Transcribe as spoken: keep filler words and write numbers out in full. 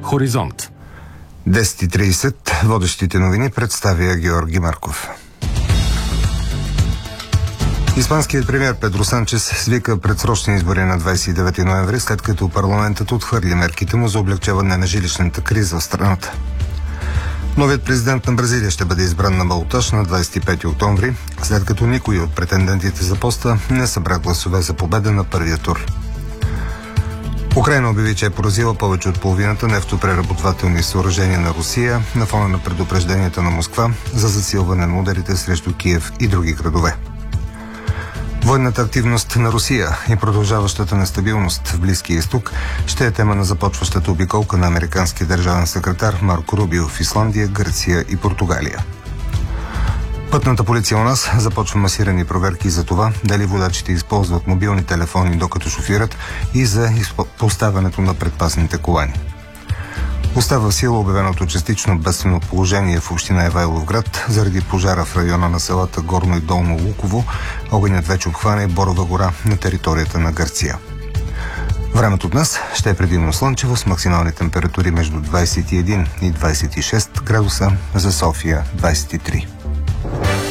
Хоризонт. десет и тридесет. Водещите новини представя Георги Марков. Испанският премиер Педро Санчес свика предсрочни избори на двадесет и девети ноември, след като парламентът отхвърли мерките му за облегчаване на жилищната криза в страната. Новият президент на Бразилия ще бъде избран на балотаж на двадесет и пети октомври, след като никой от претендентите за поста не събра гласове за победа на първия тур. Украйна обяви, че е поразила повече от половината нефтопреработвателни съоръжения на Русия на фона на предупрежденията на Москва за засилване на ударите срещу Киев и други градове. Военната активност на Русия и продължаващата нестабилност в Близкия изток ще е тема на започващата обиколка на американския държавен секретар Марко Рубио в Исландия, Гърция и Португалия. Пътната полиция у нас започва масирани проверки за това дали водачите използват мобилни телефони докато шофират и за поставянето на предпазните колани. Остава в сила обявеното частично бедствено положение в община Ивайловград заради пожара в района на селата Горно и Долно Луково. Огънят вече обхвана и Борова гора на територията на Гърция. Времето днес ще е предимно слънчево с максимални температури между двадесет и един и двадесет и шест градуса, за София двадесет и три.